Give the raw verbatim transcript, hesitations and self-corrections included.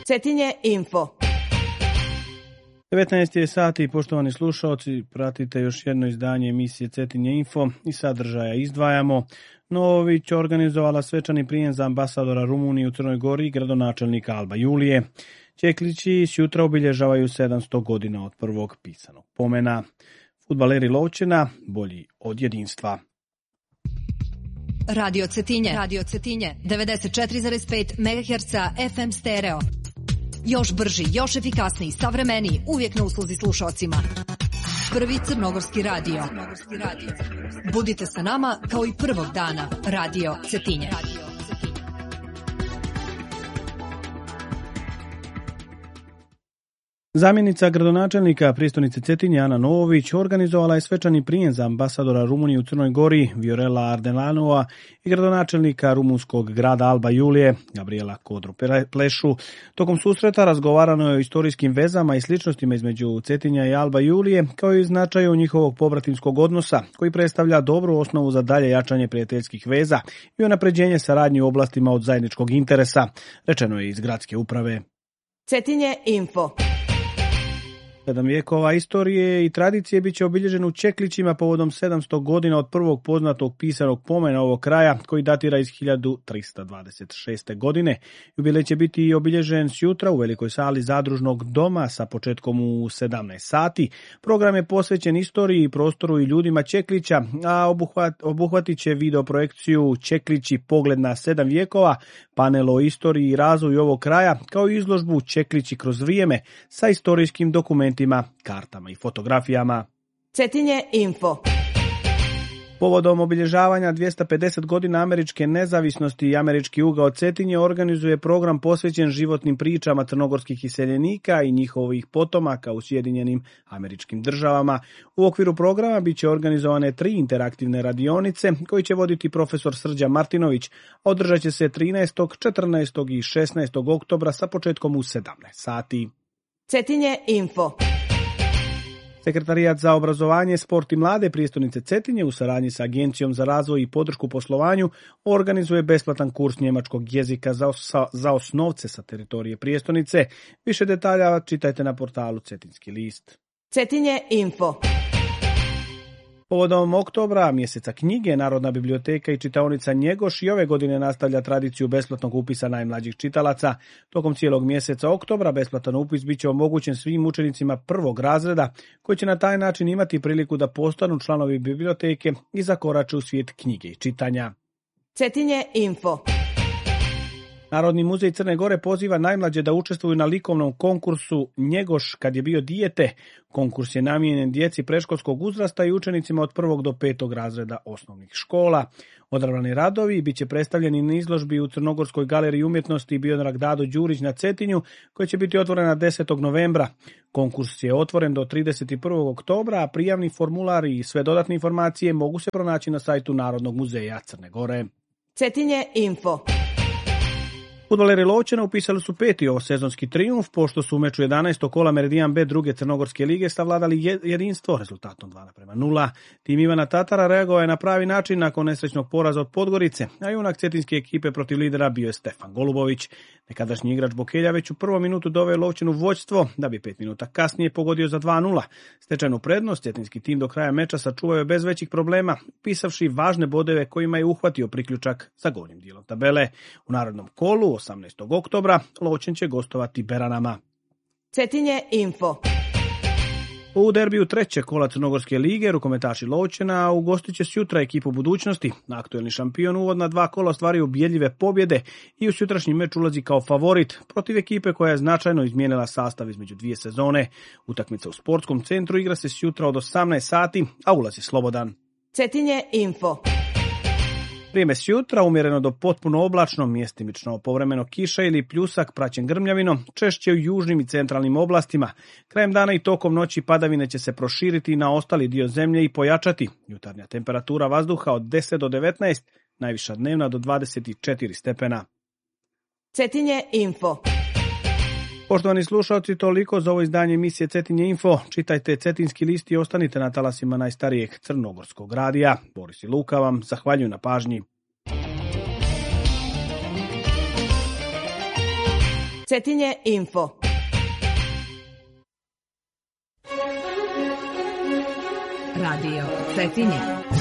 Cetinje info. devetnaest je sati, poštovani slušalci, pratite još jedno izdanje emisije Cetinje info i sadržaja izdvajamo. Novović organizovala svečani prijem za ambasadora Rumunije u Crnoj Gori i gradonačelnika Alba Julije. Čeklići sjutra obilježavaju sedamsto godina od prvog pisanog pomena. Fudbaleri Lovćena bolji od jedinstva. Radio Cetinje, Radio Cetinje, devedeset četiri zarez pet megaherca F M stereo. Još brži, još efikasniji, savremeniji, uvijek na usluzi slušalcima. Prvi crnogorski radio. Budite sa nama kao i prvog dana. Radio Cetinje. Zamjenica gradonačelnika prijestolnice Cetinje Ana Novović organizovala je svečani prijem za ambasadora Rumunije u Crnoj Gori Viorela Ardelanova i gradonačelnika rumunskog grada Alba Julije Gabriela Kodru Plešu. Tokom susreta razgovarano je o istorijskim vezama i sličnostima između Cetinja i Alba Julije, kao i značaju njihovog pobratimskog odnosa, koji predstavlja dobru osnovu za dalje jačanje prijateljskih veza i unapređenje saradnje u oblastima od zajedničkog interesa, rečeno je iz gradske uprave. Cetinje info. Sedam vijekova istorije i tradicije bit će obilježen u Čeklićima povodom sedamsto godina od prvog poznatog pisanog pomena ovog kraja, koji datira iz hiljadu trista dvadeset šeste. godine. Jubilej će biti obilježen sjutra u velikoj sali zadružnog doma sa početkom u sedamnaest sati. Program je posvećen istoriji, prostoru i ljudima Čeklića, a obuhvat, obuhvatit će video projekciju Čeklići pogled na sedam vijekova, panel o istoriji i razvoju ovog kraja, kao i izložbu Čeklići kroz vrijeme sa istorijskim dokumentima, kartama i fotografijama. Cetinje info. Povodom obilježavanja dvjesto pedeset godina američke nezavisnosti i američki ugao Cetinje organizuje program posvećen životnim pričama crnogorskih iseljenika i njihovih potomaka u Sjedinjenim Američkim Državama. U okviru programa bit će organizovane tri interaktivne radionice koji će voditi profesor Srđan Martinović, a održat će se trinaestog, četrnaestog i šesnaestog oktobra sa početkom u sedamnaest sati. Cetinje info. Sekretarijat za obrazovanje, sport i mlade prijestolnice Cetinje u saradnji sa Agencijom za razvoj i podršku poslovanju organizuje besplatan kurs njemačkog jezika za, osa, za osnovce sa teritorije prijestolnice. Više detalja čitajte na portalu Cetinski list. Cetinje info. Povodom oktobra, mjeseca knjige, Narodna biblioteka i čitaonica Njegoš i ove godine nastavlja tradiciju besplatnog upisa najmlađih čitalaca. Tokom cijelog mjeseca oktobra besplatan upis bit će omogućen svim učenicima prvog razreda, koji će na taj način imati priliku da postanu članovi biblioteke i zakorače u svijet knjige i čitanja. Cetinje info. Narodni muzej Crne Gore poziva najmlađe da učestvuju na likovnom konkursu Njegoš kad je bio dijete. Konkurs je namijenjen djeci predškolskog uzrasta i učenicima od prvog do petog razreda osnovnih škola. Odabrani radovi bit će predstavljeni na izložbi u Crnogorskoj galeriji umjetnosti Biodrag Dado Đurić na Cetinju, koja će biti otvorena desetog novembra. Konkurs je otvoren do trideset prvog oktobra, a prijavni formular i sve dodatne informacije mogu se pronaći na sajtu Narodnog muzeja Crne Gore. Cetinje info. Fudbaleri Lovćena upisali su peti ovosezonski trijumf, pošto su u meču jedanaestog kola Meridijan B druge Crnogorske lige savladali jedinstvo rezultatom dva naprema nula. Tim Ivana Tatara reagovao je na pravi način nakon nesrećnog poraza od Podgorice, a junak cetinske ekipe protiv lidera bio je Stefan Golubović. Nekadašnji igrač Bokelja već u prvom minutu doveo Lovćenu vođstvo, da bi pet minuta kasnije pogodio za dva nula. Stečajnu prednost cetinski tim do kraja meča sačuvao je bez većih problema, upisavši važne bodove kojima je uhvatio priključak za gornjim dijelom tabele. U narodnom kolu osamnaestog oktobra Lovćen će gostovati Beranama. Cetinje info. U derbiju trećeg kola Crnogorske lige rukometaši Lovćena ugostit će sjutra ekipu budućnosti. Aktuelni šampion uvodna dva kola ostvario ubjedljive pobjede i u sutrašnji meč ulazi kao favorit protiv ekipe koja je značajno izmijenila sastav između dvije sezone. Utakmica u sportskom centru igra se sjutra od osamnaest sati, a ulaz je slobodan. Cetinje info. Vrijeme sjutra umjereno do potpuno oblačno, mjestimično povremeno kiša ili pljusak praćen grmljavinom, češće u južnim i centralnim oblastima. Krajem dana i tokom noći padavine će se proširiti na ostali dio zemlje i pojačati. Jutarnja temperatura vazduha od deset do devetnaest, najviša dnevna do dvadeset četiri stepena. Cetinje info. Poštovani slušalci, toliko za ovo izdanje emisije Cetinje info. Čitajte Cetinski list i ostanite na talasima najstarijeg crnogorskog radija. Boris i Luka vam zahvaljuju na pažnji. Cetinje Info. Radio Cetinje.